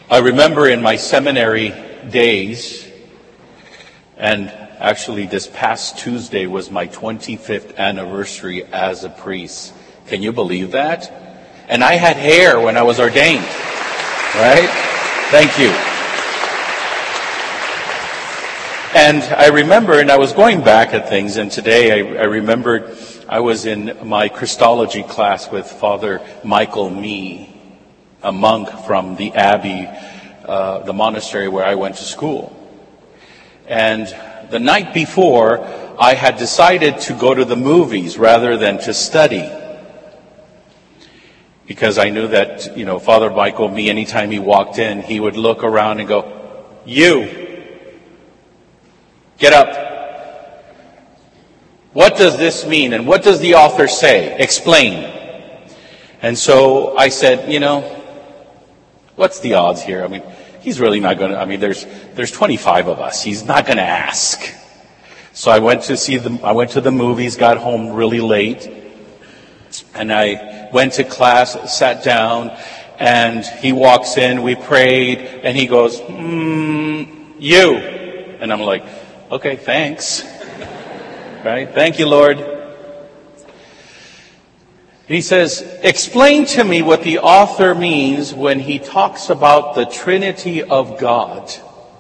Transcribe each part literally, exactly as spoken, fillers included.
I remember in my seminary days, and actually this past Tuesday was my twenty-fifth anniversary as a priest. Can you believe that? And I had hair when I was ordained, right? Thank you. And I remember, and I was going back at things, and today I, I remembered I was in my Christology class with Father Michael Mee, a monk from the abbey, uh, the monastery where I went to school. And the night before, I had decided to go to the movies rather than to study. Because I knew that, you know, Father Michael Mee, anytime he walked in, he would look around and go, "You, get up. What does this mean? And what does the author say? Explain." And so I said, you know, what's the odds here? I mean, he's really not going to, I mean, there's there's twenty-five of us. He's not going to ask. So I went to see the, I went to the movies, got home really late, and I went to class, sat down, and he walks in, we prayed, and he goes, mm, "You." And I'm like, okay, thanks. Right? Thank you, Lord. He says, "Explain to me what the author means when he talks about the Trinity of God."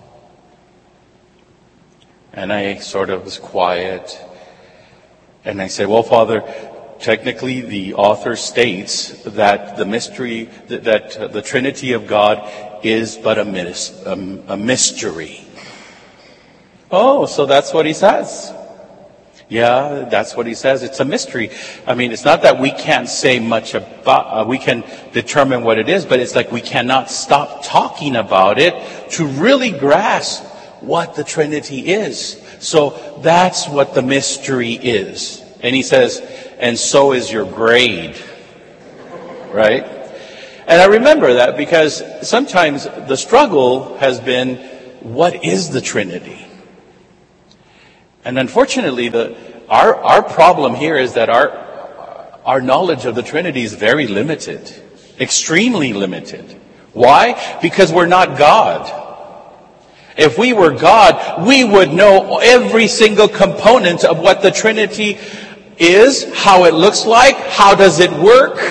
And I sort of was quiet. And I said, "Well, Father, technically the author states that the mystery, that, that the Trinity of God is but a, mis, a, a mystery." "Oh, so that's what he says." "Yeah, that's what he says. It's a mystery. I mean, it's not that we can't say much about, uh, we can determine what it is, but it's like we cannot stop talking about it to really grasp what the Trinity is. So that's what the mystery is." And he says, "And so is your grade." Right? And I remember that because sometimes the struggle has been, what is the Trinity? And unfortunately, the, our, our problem here is that our, our knowledge of the Trinity is very limited, extremely limited. Why? Because we're not God. If we were God, we would know every single component of what the Trinity is, how it looks like, how does it work.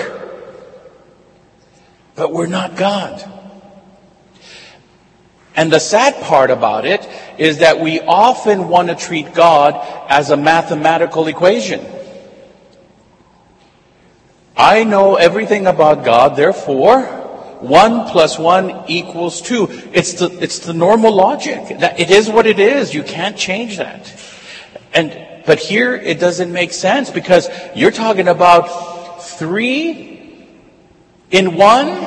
But we're not God. And the sad part about it is that we often want to treat God as a mathematical equation. I know everything about God, therefore, one plus one equals two. It's the, it's the normal logic. It is what it is. You can't change that. And, but here it doesn't make sense because you're talking about three in one.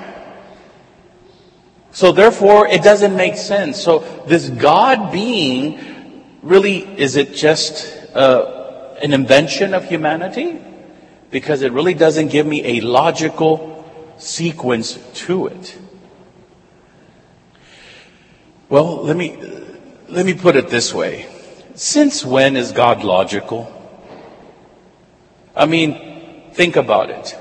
So therefore, it doesn't make sense. So this God being, really, is it just uh, an invention of humanity? Because it really doesn't give me a logical sequence to it. Well, let me let me put it this way. Since when is God logical? I mean, think about it.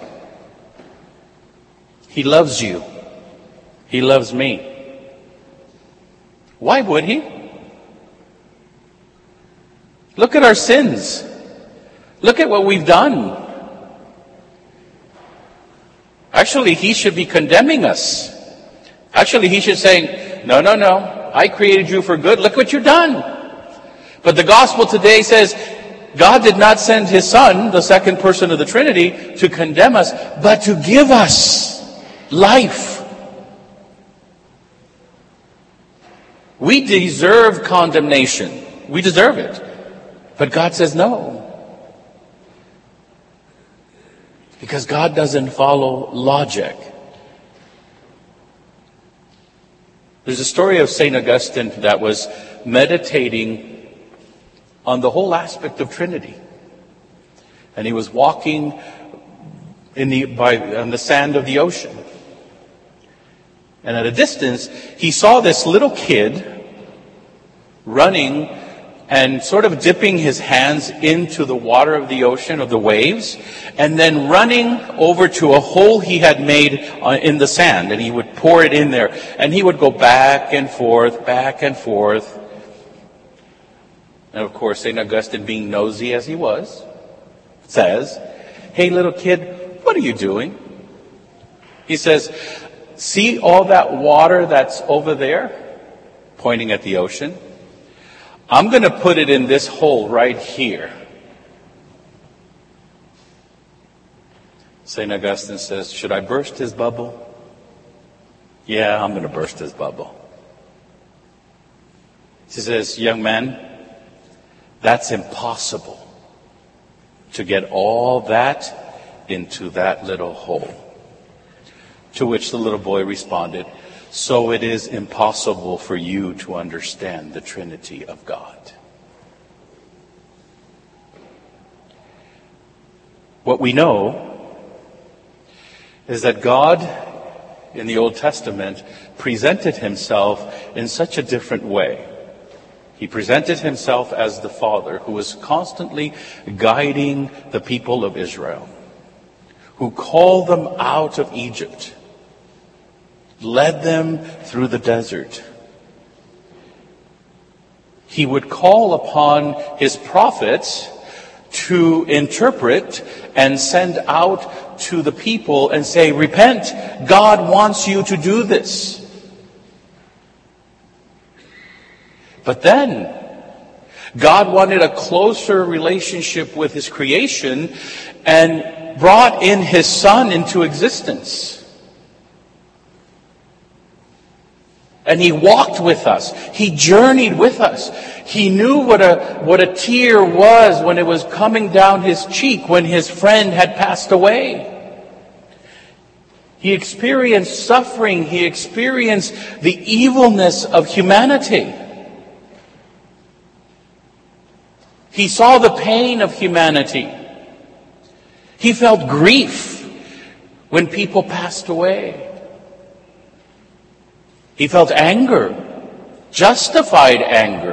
He loves you. He loves me. Why would he? Look at our sins. Look at what we've done. Actually, he should be condemning us. Actually, he should say, no, no, no, I created you for good. Look what you've done. But the gospel today says, God did not send his Son, the second person of the Trinity, to condemn us, but to give us life. We deserve condemnation. We deserve it. But God says no. Because God doesn't follow logic. There's a story of Saint Augustine that was meditating on the whole aspect of Trinity. And he was walking in the, by, on the sand of the ocean. And at a distance, he saw this little kid running and sort of dipping his hands into the water of the ocean, of the waves, and then running over to a hole he had made uh, in the sand, and he would pour it in there, and he would go back and forth, back and forth. And of course, Saint Augustine, being nosy as he was, says, "Hey, little kid, what are you doing?" He says, "See all that water that's over there?" Pointing at the ocean. "I'm going to put it in this hole right here." Saint Augustine says, "Should I burst his bubble?" "Yeah, I'm going to burst his bubble." He says, "Young man, that's impossible to get all that into that little hole." To which the little boy responded, "So it is impossible for you to understand the Trinity of God." What we know is that God in the Old Testament presented himself in such a different way. He presented himself as the Father who was constantly guiding the people of Israel, who called them out of Egypt, led them through the desert. He would call upon his prophets to interpret and send out to the people and say, "Repent, God wants you to do this." But then, God wanted a closer relationship with his creation and brought in his Son into existence. And he walked with us. He journeyed with us. He knew what a, what a tear was when it was coming down his cheek when his friend had passed away. He experienced suffering. He experienced the evilness of humanity. He saw the pain of humanity. He felt grief when people passed away. He felt anger, justified anger.